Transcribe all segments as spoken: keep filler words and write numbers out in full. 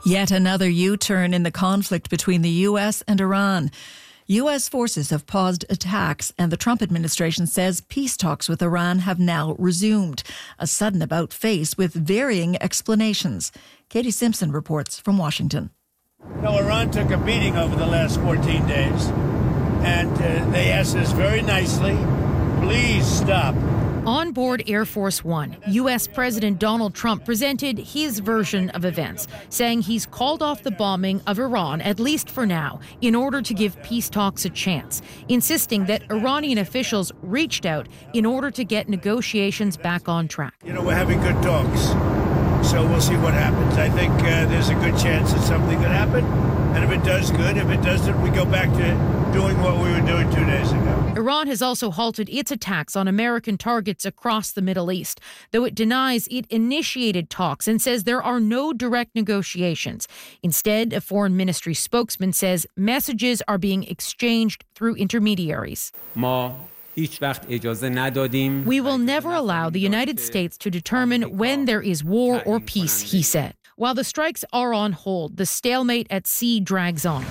Yet another U-turn in the conflict between the U S and Iran. U S forces have paused attacks and the Trump administration says peace talks with Iran have now resumed. A sudden about-face with varying explanations. Katie Simpson reports from Washington. No, Iran took a beating over the last fourteen days, and uh, they asked us very nicely, please stop. On board Air Force One, U S President Donald Trump presented his version of events, saying he's called off the bombing of Iran, at least for now, in order to give peace talks a chance, insisting that Iranian officials reached out in order to get negotiations back on track. You know, we're having good talks, so we'll see what happens. I think uh, there's a good chance that something could happen, and if it does, good. If it doesn't, we go back to doing what we were doing two days ago. Iran has also halted its attacks on American targets across the Middle East, though it denies it initiated talks and says there are no direct negotiations. Instead, a foreign ministry spokesman says messages are being exchanged through intermediaries. We will never allow the United States to determine when there is war or peace, he said. While the strikes are on hold, the stalemate at sea drags on.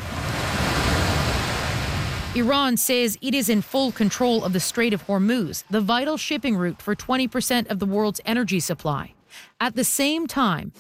Iran says it is in full control of the Strait of Hormuz, the vital shipping route for twenty percent of the world's energy supply. At the same time,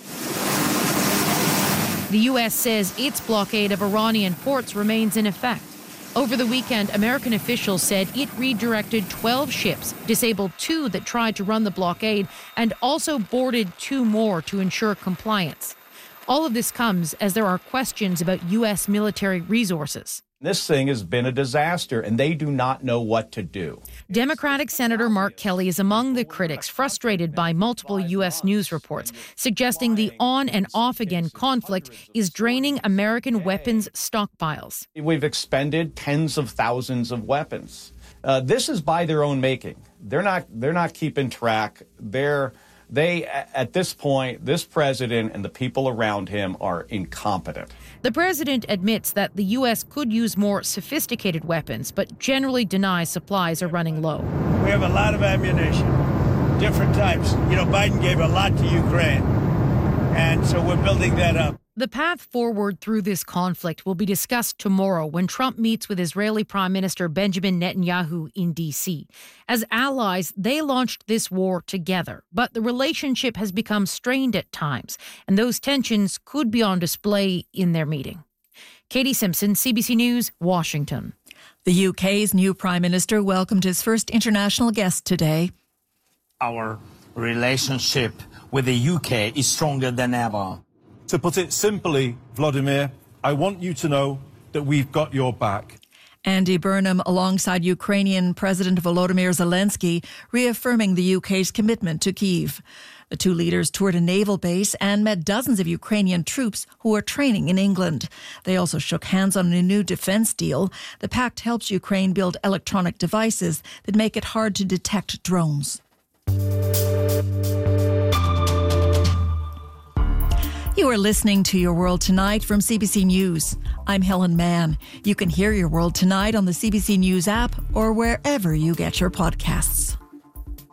the U S says its blockade of Iranian ports remains in effect. Over the weekend, American officials said it redirected twelve ships, disabled two that tried to run the blockade, and also boarded two more to ensure compliance. All of this comes as there are questions about U S military resources. This thing has been a disaster, and they do not know what to do. Democratic Senator Mark Kelly is among the critics, frustrated by multiple U S news reports, suggesting the on- and off-again conflict is draining American weapons stockpiles. We've expended tens of thousands of weapons. Uh, this is by their own making. They're not, they're not keeping track. They're, they, at this point, this president and the people around him are incompetent. The president admits that the U S could use more sophisticated weapons, but generally denies supplies are running low. We have a lot of ammunition, different types. You know, Biden gave a lot to Ukraine, and so we're building that up. The path forward through this conflict will be discussed tomorrow when Trump meets with Israeli Prime Minister Benjamin Netanyahu in D C. As allies, they launched this war together, but the relationship has become strained at times, and those tensions could be on display in their meeting. Katie Simpson, C B C News, Washington. The U K's new Prime Minister welcomed his first international guest today. Our relationship with the U K is stronger than ever. To put it simply, Vladimir, I want you to know that we've got your back. Andy Burnham, alongside Ukrainian President Volodymyr Zelensky, reaffirming the U K's commitment to Kyiv. The two leaders toured a naval base and met dozens of Ukrainian troops who are training in England. They also shook hands on a new defense deal. The pact helps Ukraine build electronic devices that make it hard to detect drones. You are listening to Your World Tonight from C B C News. I'm Helen Mann. You can hear Your World Tonight on the C B C News app or wherever you get your podcasts.